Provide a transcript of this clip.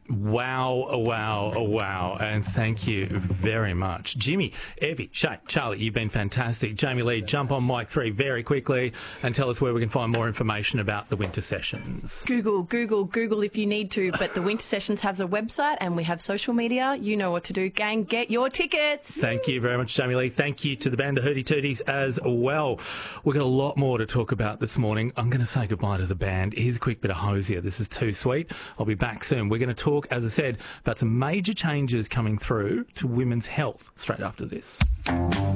Wow, wow, wow. And thank you very much. Jimmy, Evie, Shay, Charlie, you've been fantastic. Jamie Lee, jump on mic 3 very quickly and tell us where we can find more information about the winter sessions. Google if you need to. But the winter sessions has a website and we have social media. You know what to do, gang. Get your tickets. Thank you very much, Jamie Lee. Thank you to the band, the Hootie Tooties, as well. We've got a lot more to talk about this morning. I'm going to say goodbye to the band. Here's a quick bit of Hosier. This is Too Sweet. I'll be back soon. We're going to talk, as I said, about some major changes coming through to women's health straight after this.